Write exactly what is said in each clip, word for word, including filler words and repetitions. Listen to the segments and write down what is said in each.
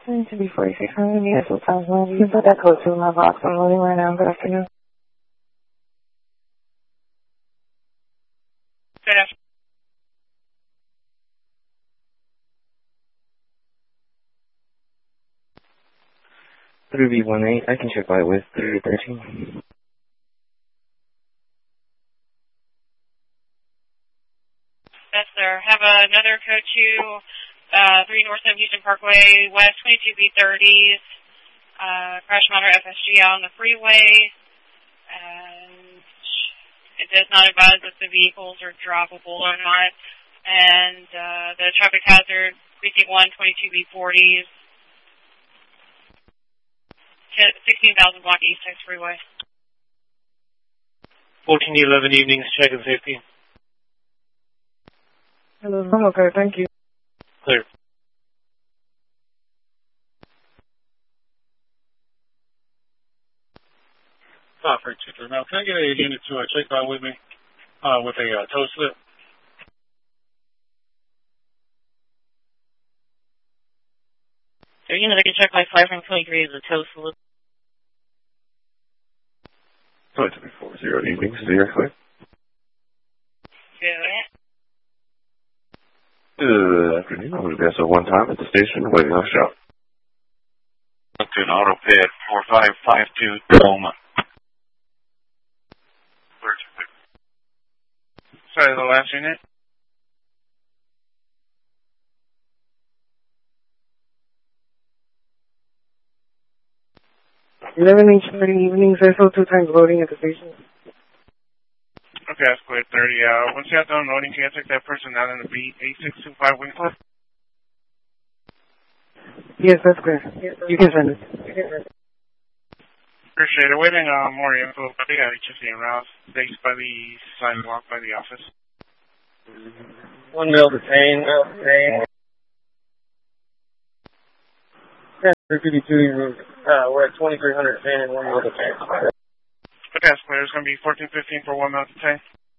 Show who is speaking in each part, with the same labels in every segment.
Speaker 1: Going to be forty-six hundred meters with South Lodge. You can put that code two in my box. I'm loading right now. Good afternoon.
Speaker 2: Good afternoon.
Speaker 3: three B one eight, I can check by with three thirteen.
Speaker 2: Yes, sir. Have another code two, uh, three North Sam Houston Parkway, West twenty-two B thirty, uh, crash monitor F S G on the freeway, and it does not advise if the vehicles are droppable or not, and, uh, the traffic hazard, precinct one, twenty-two B forty, sixteen thousand block East Texas Freeway.
Speaker 4: fourteen eleven evenings, check and safety.
Speaker 1: Hello, I'm okay, thank you.
Speaker 4: Clear.
Speaker 5: Five for two three. Now, can I get a unit to uh, check by with me uh, with a uh, tow slip?
Speaker 2: So, you know, they can check like five from twenty-three as a tow slip.
Speaker 3: twenty-three four zero evenings, zero clear.
Speaker 2: Good.
Speaker 3: Good afternoon. I'm going to be also one time at the station waiting on a shop.
Speaker 6: Up to an auto pad four five five two Tacoma.
Speaker 5: Sorry, the last unit.
Speaker 1: eleven H thirty evenings, there's no two times loading at the station.
Speaker 5: Okay, that's clear. thirty. Uh, once you have done loading, can you take that person out in the B eight six two five wing club?
Speaker 1: Yes, that's clear. You can send it.
Speaker 5: Appreciate it. Waiting uh, more info, but they got H F C and routes based by the sidewalk by the office.
Speaker 4: One mil detained, mil detained. three fifty-two, uh, we're at twenty-three hundred detained and one mil detained.
Speaker 5: But that's clear. It's going to be fourteen fifteen for one mil detained.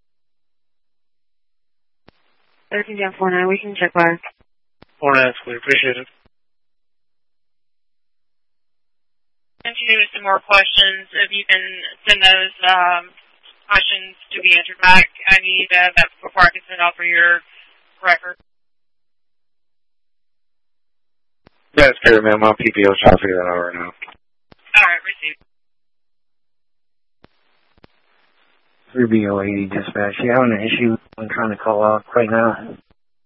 Speaker 1: thirteen down four nine, we can check by.
Speaker 4: Four nine, clear. Appreciate it.
Speaker 2: Continue with some more questions. If you can send those um, questions to be answered back, I need uh, that before I can send off for your record.
Speaker 3: That's clear, ma'am. I'm P P O. Trying to figure that out right now.
Speaker 2: All right, received.
Speaker 7: three B O eighty dispatch. You having an issue? I'm trying to call out right now.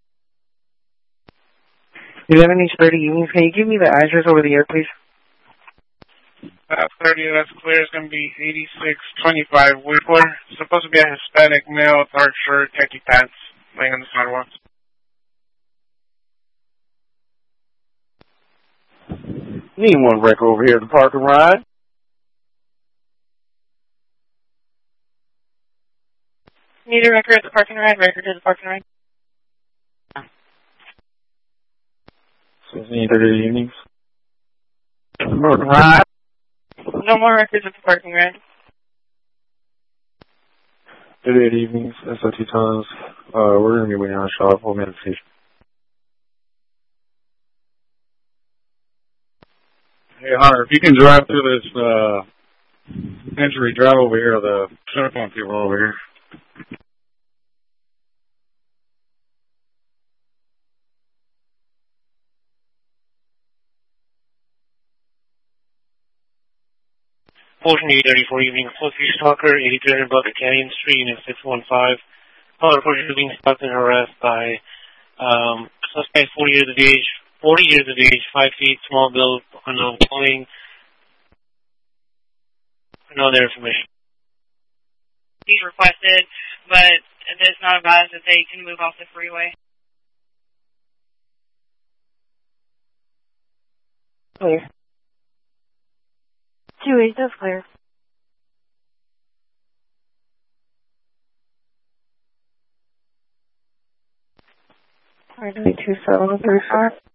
Speaker 1: eleven H thirty evenings, can you give me the address over the air, please?
Speaker 5: Uh, thirty, that's clear. It's going to be eighty-six twenty-five Wheeler. Supposed to be a Hispanic male, dark shirt, khaki pants, laying on the sidewalk.
Speaker 3: Need one wreck over here at the park and ride.
Speaker 2: Need a record at the parking ride, record at the parking ride.
Speaker 3: So it's thirty evenings.
Speaker 7: Park and ride.
Speaker 2: No more records at the parking ride.
Speaker 3: thirty-eight evenings, S O T times. Uh, we're going to be waiting on a shop. We'll make a decision.
Speaker 5: Hey, Hunter, if you can drive through this uh, Century Drive over here, the center point people over here.
Speaker 4: fourteen thirty-four evening, Associate Stalker, eighty-three hundred Bucket Canyon Street, Unit six one five. Caller reported being stopped and harassed by um, suspect forty years of age, forty years of age, five feet, small build, unknown clothing. No other information.
Speaker 2: He's requested, but it is not advised that they can move off the freeway.
Speaker 1: Clear. Two eight, that's clear. Alright, two seven three five.